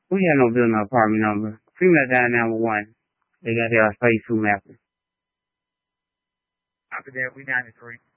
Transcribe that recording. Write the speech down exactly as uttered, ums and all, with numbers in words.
We have no building apartment number. Female down number one. They got their face two mapping. After that, we ninety-three.